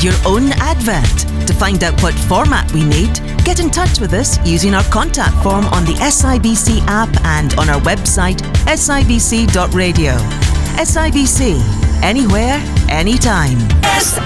need your own advert? To find out what format we need, get in touch with us using our contact form on the SIBC app and on our website sibc.radio. SIBC, anywhere, anytime.